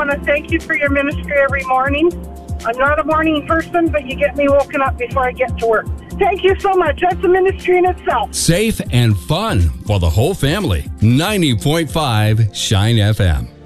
want to thank you for your ministry every morning. I'm not a morning person, but you get me woken up before I get to work. Thank you so much. That's a ministry in itself. Safe and fun for the whole family. 90.5 Shine FM.